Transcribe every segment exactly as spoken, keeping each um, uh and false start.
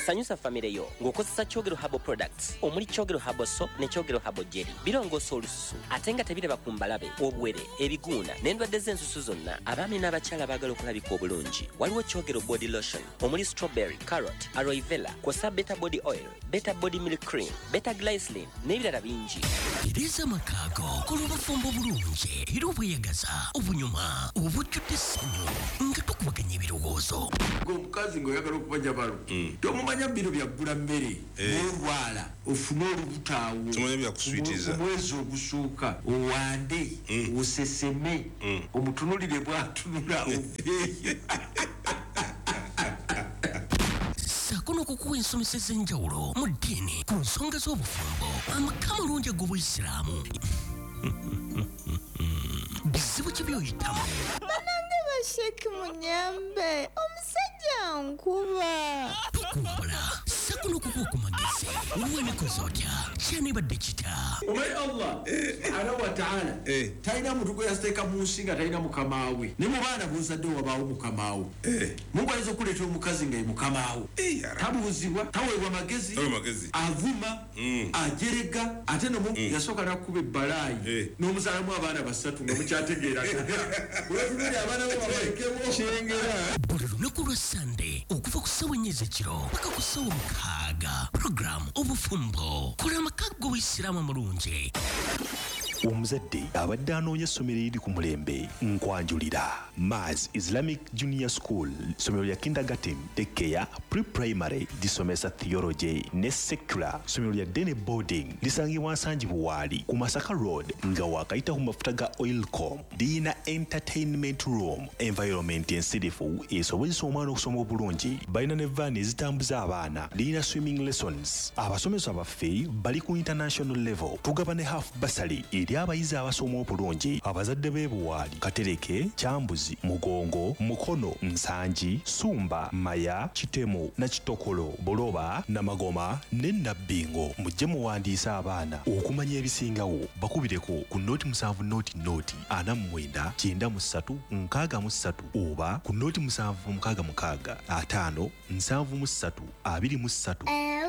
sanyusa famire yo ng'okozesa Kyogero Herbal Products omuli Kyogero Herbal Soap ne Kyogero Herbal Jelly. Birongoosa olususu ate nga tebiraba ku mbalabe, obuwere, ebiguuna n'endwadde z'ensusu zonna. Abaami n'abakyala baagala okulabika obulungi. Waliwo Kyogero Body Lotion omuli strawberry, carrot, aloe vera, kw'ossa Beta Body Oil, Beta Body Milk Cream, Beta Glycerin n'ebirala bingi. Iriza makaago kolobafumbo bulungi era obweyagaza obunyuma obujjudde essanyu nga tukubaganya ebirowoozo. Omukazi ng'oyagala okubanja balo tomumanya biro byaggula mmere n'olwala ofune olubutaawo omwezi ogusooka owande oseseme omutunulire bw'atunula oveeyo. Saako n'okukuwa ensomesa ez'enjawulo mu ddiini ku nsonga z'obufumbo, amaka amalungi ag'Obuyisiraamu. Bizibu ki by'oyitamu? Banange basheki munyambe omusajja nkuba. Tukuwabula saako n'okukuwa ku magezi olwa emikozi otya kyanibadde kita. Omanyi Allah subhanahu wa ta'ala talina muntu gwe yasteeka mu nsi nga talina mukamaawe, ne mu baana b'ozadde wabaawo mukamaawe. Mungu ayinza okuleeta omukazi nga ye mukamaawe, tabuuzibwa, taweebwa magezi, avuma, ajerega, ate no Mungu yasooka n'akuba ebbalaayi n'omuzaalamu abaana basatu nga mukyategeeraga. Weetunulire abaana bo babalekemu kyengera. Buli lunaku lwa Sande okuva ku ssaawa ennya ez'ekiro paka ku ssaawa mukaaga, program obufumbo kola amaka g'Obuyisiraamu amulungi. Omuzadde abadde anoonya essomero eriri ku mulembe nkwanjulira. Maz Islamic Junior School, ssomero lya kindergarten, daycare, pre-primary lisomesa theology ne secular. Ssomero lya Dene boarding lisangibwa Nsangi Buwaali ku Masaka Road nga wakayita ku mafuta ga Oilcom. Lirina entertainment room, environment ensirifu esobozesa omwana okusoma obulungi. Balina ne vaani ezitambuza abaana. Lirina swimming lessons. Abasomesa baffe bali ku international level. Tugaba ne half bursary eri abayizi abasoma obulungi. Abazadde b'e Buwaali, Katereke, Kyambuzi, Mugongo, Mukono, Nsangi, Sumba, Maya, Kitemu na Kitokolo, Boloba, Namagoma ne Nabbingo. Mujje muwandiisa abaana okumanya ebisingawo. Bakubireko ku noti musanvu noti noti ana mu mwenda kyenda mu ssatu nkaaga mu ssatu oba ku noti musanvu mukaaga mukaaga ataano nsanvu mu ssatu abiri mu ssatu.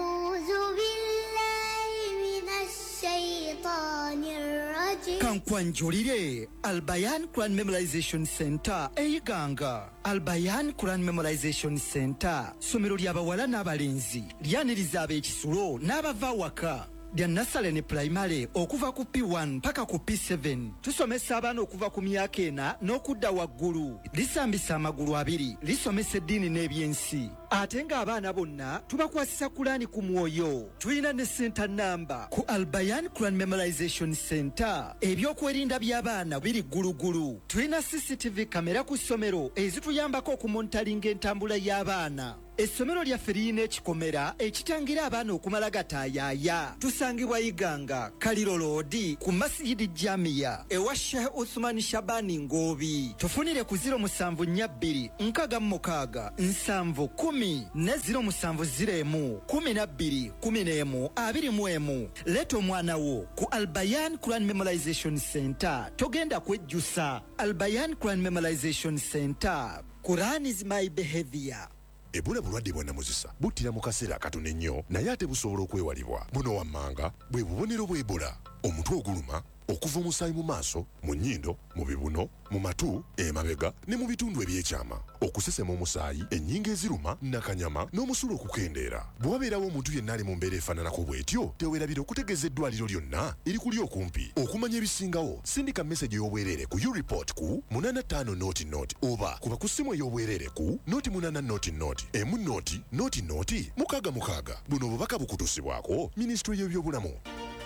Kankwanjulire Albayan Quran Memorization Center Eyiganga. Albayan Quran Memorization Center somero ly'abawala n'abalenzi lyaniriza ab'ekisulo n'abava waka. Lya nasale ne primary okuva ku P one paka ku P seven. Tusomesa abaana okuva ku myaka ena n'okudda waggulu. Lisambisa amagulu abiri, lisomesa eddiini n'ebyensi. Ate nga abaana bonna tubakwasisa Kurani ku mwoyo. Tulina ne center number ku Albayan Quran Memorization Center. Ebyokwerinda by'abaana biri gulugulu. Tulina C C T V kamera ku ssomero ezituyambako okumontalinga entambula y'abaana. Essomero lyaffe lirina ekikomera ekitangira abaana okumala gatayaaya. Tusangibwa Iganga, Kaliro Road ku Masjidi Jamia ewa Sheikh Uthman Shabani Ngobi. Tufunire ku ziro musanvu nnya bbiri nkaaga mu mukaaga nsanvu kumi ne ziro musanvu ziro emu kumi na bbiri kumi n'emu abiri mu emu. Leeta omwana wo ku Albayan Quran Memorization Center. Togenda kwejjusa. Albayan Quran Memorization Center. Quran is my behavior. Ebola bulwadde bwa namuzisa buttira mu kaseera katono ennyo naye ate busobola okwewalibwa. Buno wammanga bwe bubonero bwa Ebola: omutwe oguluma, okuva omusaayi mu maaso, mu nnyindo, mu bibuno, mu matu, emabega ne mu bitundu ebyekyama, okusesema omusaayi, ennyingo eziruma, nakanyama n'omusulo okukendeera. Bwe wabeerawo omuntu yenna ali mu mbeera efaananako bw'etyo, teweerabira okutegeeza eddwaliro lyonna erikuli okumpi. Okumanya ebisingawo, sindika message ey'obwereere ku U-report ku munaana ttaano nooti nooti oba kuba ku ssimu ey'obwereere ku nooti munaana nooti nooti emu nooti nooti nooti mukaaga mukaaga. Buno obubaka bukutuusibwako Minisitule y'ebyobulamu.